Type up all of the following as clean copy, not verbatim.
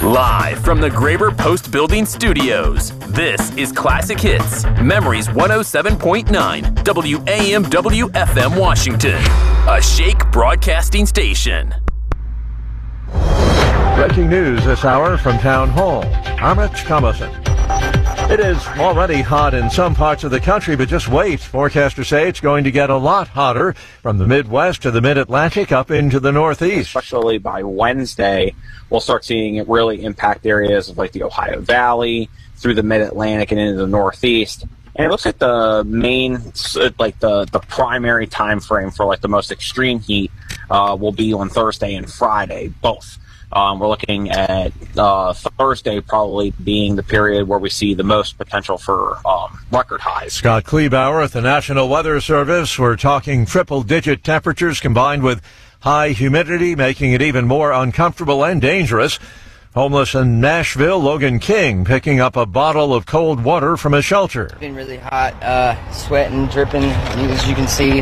Live from the Graber Post Building Studios, this is Classic Hits, Memories 107.9, WAMW FM Washington, a Shake broadcasting station. Breaking news this hour from Town Hall. I'm Rich Thomason. It is already hot in some parts of the country, but just wait. Forecasters say it's going to get a lot hotter from the Midwest to the Mid-Atlantic up into the Northeast. Especially by Wednesday, we'll start seeing it really impact areas like the Ohio Valley, through the Mid-Atlantic and into the Northeast. And it looks like the main, like the primary time frame for like the most extreme heat will be on Thursday and Friday, both. We're looking at Thursday probably being the period where we see the most potential for record highs. Scott Kleebauer at the National Weather Service. We're talking triple-digit temperatures combined with high humidity, making it even more uncomfortable and dangerous. Homeless in Nashville, Logan King picking up a bottle of cold water from a shelter. It's been really hot, sweating, dripping, as you can see.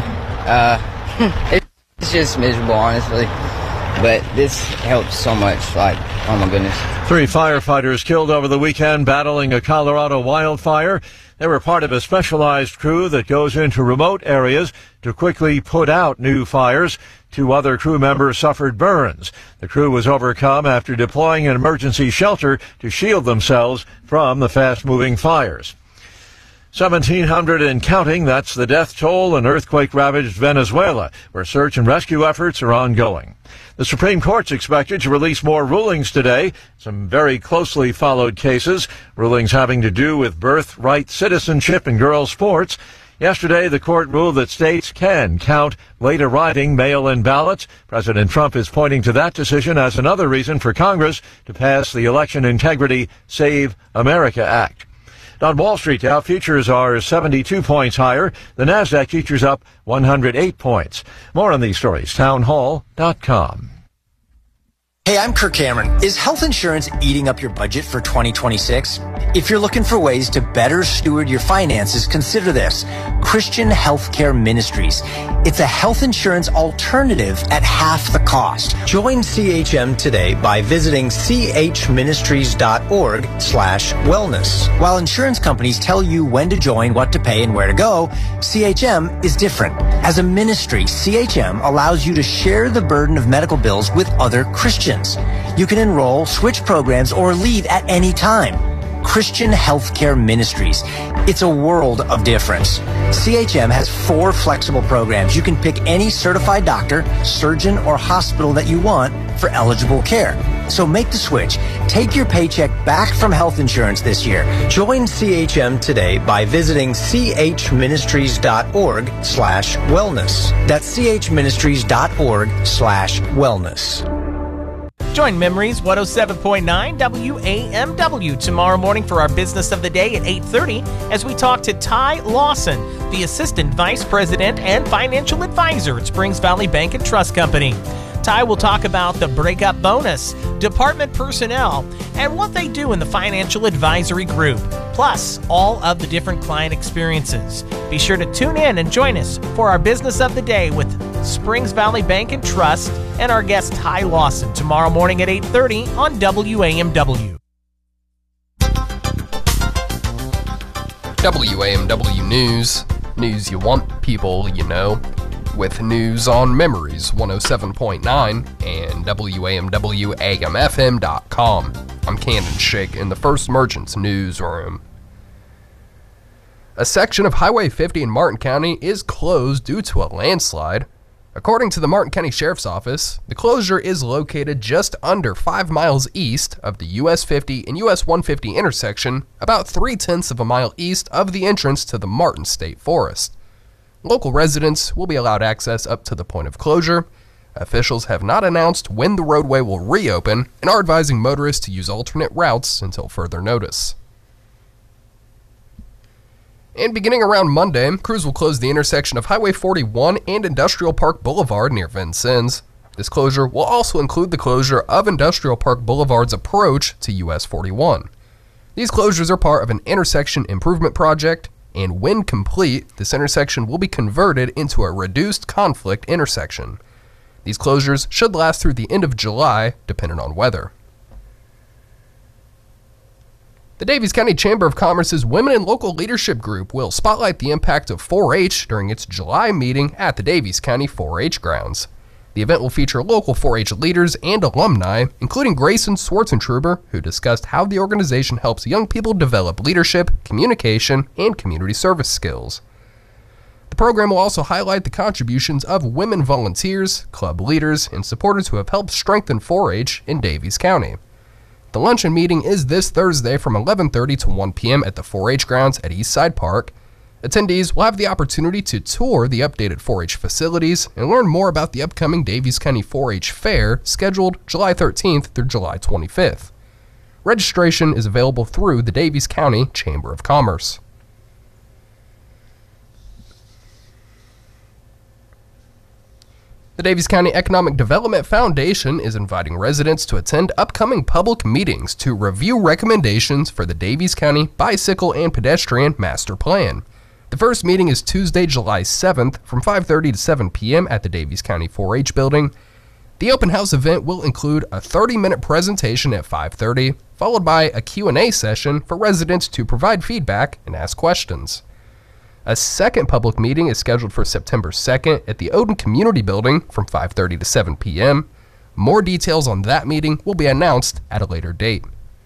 It's just miserable, honestly. But this helps so much, like, oh my goodness. 3 firefighters killed over the weekend battling a Colorado wildfire. They were part of a specialized crew that goes into remote areas to quickly put out new fires. 2 other crew members suffered burns. The crew was overcome after deploying an emergency shelter to shield themselves from the fast-moving fires. 1,700 and counting, that's the death toll in earthquake-ravaged Venezuela, where search and rescue efforts are ongoing. The Supreme Court's expected to release more rulings today, some very closely followed cases, rulings having to do with birthright citizenship in girls' sports. Yesterday, the court ruled that states can count late-arriving mail-in ballots. President Trump is pointing to that decision as another reason for Congress to pass the Election Integrity Save America Act. On Wall Street, Dow futures are 72 points higher. The Nasdaq futures up 108 points. More on these stories, townhall.com. Hey, I'm Kirk Cameron. Is health insurance eating up your budget for 2026? If you're looking for ways to better steward your finances, consider this. Christian Healthcare Ministries. It's a health insurance alternative at half the cost. Join CHM today by visiting chministries.org/wellness. While insurance companies tell you when to join, what to pay, and where to go, CHM is different. As a ministry, CHM allows you to share the burden of medical bills with other Christians. You can enroll, switch programs, or leave at any time. Christian Healthcare Ministries. It's a world of difference. CHM has 4 flexible programs. You can pick any certified doctor, surgeon, or hospital that you want for eligible care. So make the switch. Take your paycheck back from health insurance this year. Join CHM today by visiting chministries.org/wellness. That's chministries.org/wellness. Join Memories 107.9 WAMW tomorrow morning for our Business of the Day at 8:30 as we talk to Ty Lawson, the Assistant Vice President and Financial Advisor at Springs Valley Bank and Trust Company. Ty will talk about the breakup bonus, department personnel, and what they do in the financial advisory group, plus all of the different client experiences. Be sure to tune in and join us for our Business of the Day with Springs Valley Bank and Trust and our guest Ty Lawson tomorrow morning at 8:30 on WAMW. WAMW News. News you want, people you know. With news on Memories 107.9 and WAMWAMFM.com. I'm Cannon Shake in the First Merchants newsroom. A section of Highway 50 in Martin County is closed due to a landslide. According to the Martin County Sheriff's Office, the closure is located just under 5 miles east of the US 50 and US 150 intersection, about 0.3 of a mile east of the entrance to the Martin State Forest. Local residents will be allowed access up to the point of closure. Officials have not announced when the roadway will reopen and are advising motorists to use alternate routes until further notice. And beginning around Monday, crews will close the intersection of Highway 41 and Industrial Park Boulevard near Vincennes. This closure will also include the closure of Industrial Park Boulevard's approach to US 41. These closures are part of an intersection improvement project, and when complete, this intersection will be converted into a reduced conflict intersection. These closures should last through the end of July, depending on weather. The Davies County Chamber of Commerce's Women in Local Leadership Group will spotlight the impact of 4-H during its July meeting at the Davies County 4-H grounds. The event will feature local 4-H leaders and alumni, including Grayson Swartzentruber, who discussed how the organization helps young people develop leadership, communication, and community service skills. The program will also highlight the contributions of women volunteers, club leaders, and supporters who have helped strengthen 4-H in Davies County. The luncheon meeting is this Thursday from 11:30 to 1 p.m. at the 4-H grounds at Eastside Park. Attendees will have the opportunity to tour the updated 4-H facilities and learn more about the upcoming Davies County 4-H Fair scheduled July 13th through July 25th. Registration is available through the Davies County Chamber of Commerce. The Davies County Economic Development Foundation is inviting residents to attend upcoming public meetings to review recommendations for the Davies County Bicycle and Pedestrian Master Plan. The first meeting is Tuesday, July 7th from 5:30 to 7 p.m. at the Davies County 4-H building. The open house event will include a 30-minute presentation at 5:30, followed by a Q&A session for residents to provide feedback and ask questions. A second public meeting is scheduled for September 2nd at the Odin Community Building from 5:30 to 7 p.m. More details on that meeting will be announced at a later date.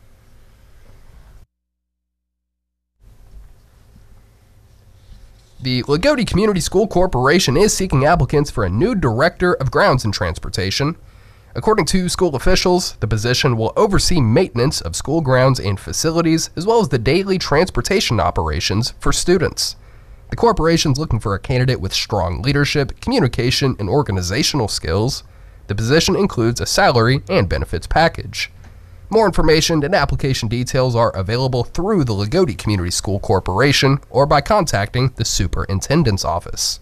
The Lagodi Community School Corporation is seeking applicants for a new Director of Grounds and Transportation. According to school officials, the position will oversee maintenance of school grounds and facilities, as well as the daily transportation operations for students. The corporation is looking for a candidate with strong leadership, communication, and organizational skills. The position includes a salary and benefits package. More information and application details are available through the Lagodi Community School Corporation or by contacting the superintendent's office.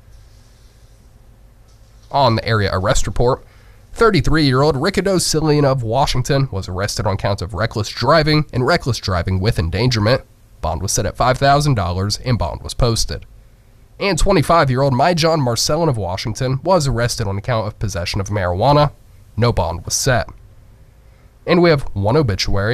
On the area arrest report, 33-year-old Ricardo Cillian of Washington was arrested on counts of reckless driving and reckless driving with endangerment. Bond was set at $5,000 and bond was posted. And 25-year-old Myjon Marcellin of Washington was arrested on account of possession of marijuana. No bond was set. And we have one obituary.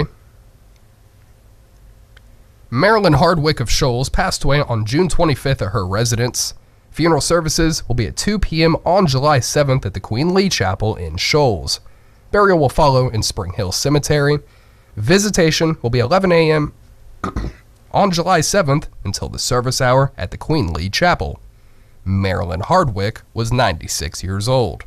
Marilyn Hardwick of Shoals passed away on June 25th at her residence. Funeral services will be at 2 p.m. on July 7th at the Queen Lee Chapel in Shoals. Burial will follow in Spring Hill Cemetery. Visitation will be 11 a.m. on July 7th until the service hour at the Queen Lee Chapel. Marilyn Hardwick was 96 years old.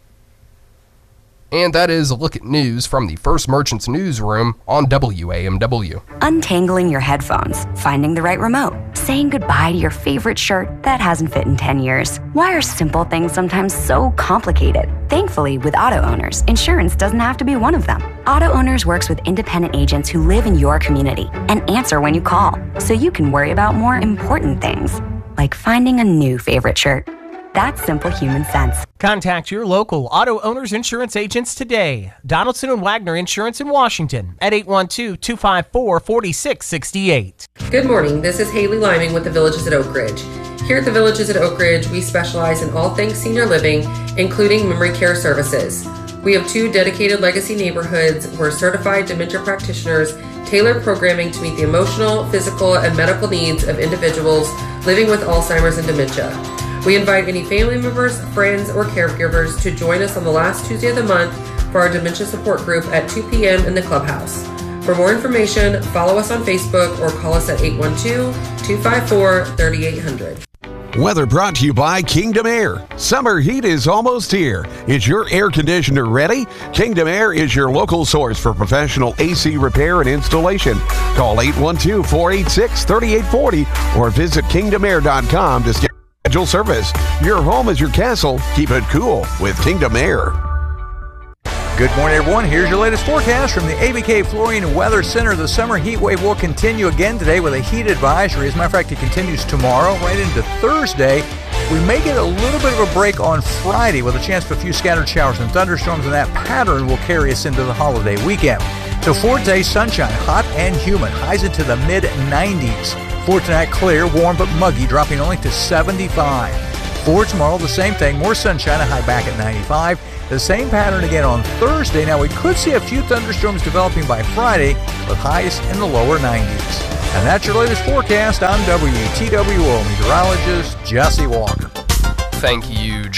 And that is a look at news from the First Merchants newsroom on WAMW. Untangling your headphones, finding the right remote, saying goodbye to your favorite shirt that hasn't fit in 10 years. Why are simple things sometimes so complicated? Thankfully, with Auto Owners, insurance doesn't have to be one of them. Auto Owners works with independent agents who live in your community and answer when you call, so you can worry about more important things, like finding a new favorite shirt. That's simple human sense. Contact your local Auto Owners insurance agents today. Donaldson and Wagner Insurance in Washington at 812-254-4668. Good morning. This is Haley Liming with the Villages at Oak Ridge. Here at the Villages at Oak Ridge, we specialize in all things senior living, including memory care services. We have 2 dedicated legacy neighborhoods where certified dementia practitioners tailor programming to meet the emotional, physical, and medical needs of individuals living with Alzheimer's and dementia. We invite any family members, friends, or caregivers to join us on the last Tuesday of the month for our dementia support group at 2 p.m. in the clubhouse. For more information, follow us on Facebook or call us at 812-254-3800. Weather brought to you by Kingdom Air. Summer heat is almost here. Is your air conditioner ready? Kingdom Air is your local source for professional AC repair and installation. Call 812-486-3840 or visit kingdomair.com to schedule service. Your home is your castle. Keep it cool with Kingdom Air. Good morning, everyone. Here's your latest forecast from the ABK Flooring Weather Center. The summer heat wave will continue again today with a heat advisory. As a matter of fact, it continues tomorrow right into Thursday. We may get a little bit of a break on Friday with a chance for a few scattered showers and thunderstorms, and that pattern will carry us into the holiday weekend. So for today, sunshine, hot and humid, highs into the mid-90s. For tonight, clear, warm but muggy, dropping only to 75. For tomorrow, the same thing, more sunshine, a high back at 95. The same pattern again on Thursday. Now, we could see a few thunderstorms developing by Friday with highs in the lower 90s. And that's your latest forecast. I'm WTWO meteorologist Jesse Walker. Thank you,